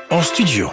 en studio.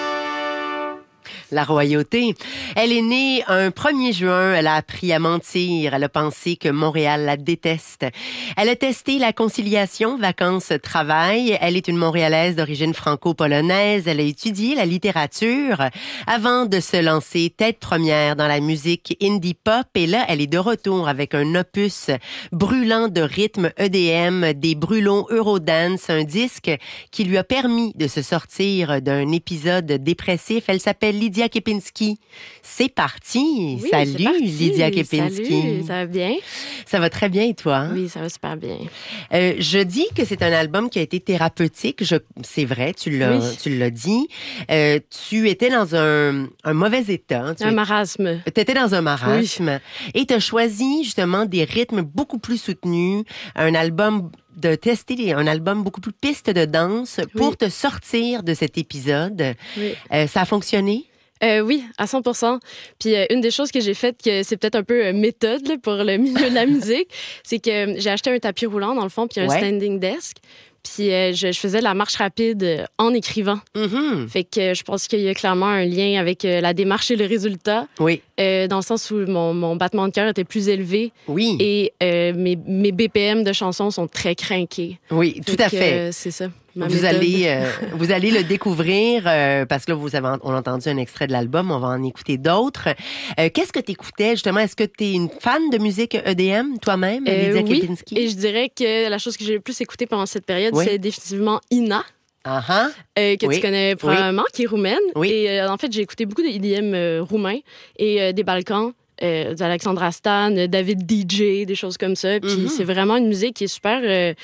La royauté. Elle est née un 1er juin. Elle a appris à mentir. Elle a pensé que Montréal la déteste. Elle a testé la conciliation vacances-travail. Elle est une Montréalaise d'origine franco-polonaise. Elle a étudié la littérature avant de se lancer tête première dans la musique indie pop. Et là, elle est de retour avec un opus brûlant de rythme EDM, des brûlons Eurodance, un disque qui lui a permis de se sortir d'un épisode dépressif. Elle s'appelle Lydia Kepinski. C'est parti. Oui, Salut, c'est parti. Lydia Kepinski. Salut, ça va bien? Ça va très bien et toi? Hein? Oui, ça va super bien. Je dis que c'est un album qui a été thérapeutique. C'est vrai, tu l'as dit. Tu étais dans un mauvais état. Un marasme. Tu étais dans un marasme. Oui. Et tu as choisi justement des rythmes beaucoup plus soutenus, un album beaucoup plus piste de danse pour te sortir de cet épisode. Oui. Ça a fonctionné? Oui, à 100%. Puis une des choses que j'ai faites, que c'est peut-être un peu méthode là, pour le milieu de la musique, c'est que j'ai acheté un tapis roulant dans le fond, puis un standing desk. Puis je faisais de la marche rapide en écrivant. Mm-hmm. Fait que je pense qu'il y a clairement un lien avec la démarche et le résultat. Oui. Dans le sens où mon battement de cœur était plus élevé. Oui. Et mes BPM de chansons sont très crinqués. Oui, tout à fait. C'est ça. Vous allez le découvrir parce que là, on a entendu un extrait de l'album, on va en écouter d'autres. Qu'est-ce que tu écoutais justement? Est-ce que tu es une fan de musique EDM toi-même, Lydia Kepinski? Oui, et je dirais que la chose que j'ai le plus écoutée pendant cette période, c'est définitivement Ina. Que tu connais probablement, qui est roumaine. Oui. Et en fait, j'ai écouté beaucoup de EDM roumain et des Balkans. d'Alexandra Stan, David DJ, des choses comme ça. Puis c'est vraiment une musique qui est super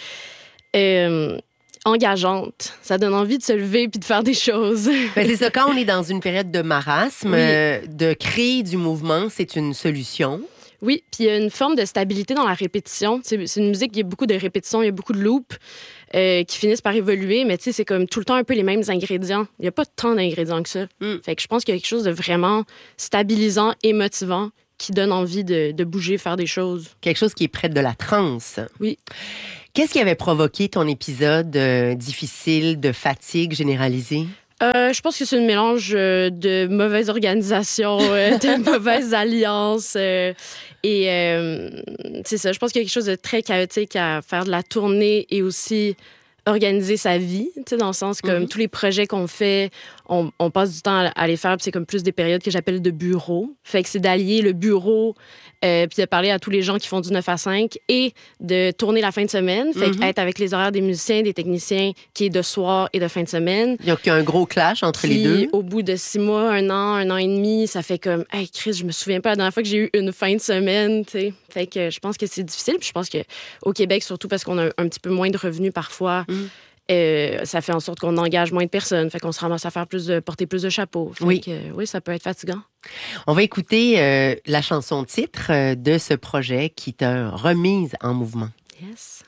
engageante. Ça donne envie de se lever puis de faire des choses. Ben c'est ça, quand on est dans une période de marasme, de créer du mouvement, c'est une solution. Oui, puis il y a une forme de stabilité dans la répétition. C'est une musique, il y a beaucoup de répétitions, il y a beaucoup de loops qui finissent par évoluer, mais tu sais, c'est comme tout le temps un peu les mêmes ingrédients. Il n'y a pas tant d'ingrédients que ça. Fait que je pense qu'il y a quelque chose de vraiment stabilisant et motivant qui donne envie de bouger, faire des choses. Quelque chose qui est près de la transe. Oui. Qu'est-ce qui avait provoqué ton épisode difficile de fatigue généralisée? Je pense que c'est un mélange de mauvaise organisation, de mauvaises alliances. Et c'est ça, je pense qu'il y a quelque chose de très chaotique à faire de la tournée et aussi organiser sa vie, tu sais, dans le sens comme tous les projets qu'on fait, on passe du temps à les faire, puis c'est comme plus des périodes que j'appelle de bureau. Fait que c'est d'allier le bureau, puis de parler à tous les gens qui font du 9 à 5 et de tourner la fin de semaine. Fait qu'être avec les horaires des musiciens, des techniciens, qui est de soir et de fin de semaine. Il y a un gros clash entre les deux. Au bout de 6 mois, 1 an et demi, ça fait comme, hey, Chris, je me souviens pas la dernière fois que j'ai eu une fin de semaine, tu sais. Fait que je pense que c'est difficile, puis je pense qu'au Québec, surtout parce qu'on a un petit peu moins de revenus parfois, ça fait en sorte qu'on engage moins de personnes. Fait qu'on se ramasse à faire porter plus de chapeaux. Fait que, oui, ça peut être fatigant. On va écouter la chanson titre de ce projet qui t'a remise en mouvement. Yes.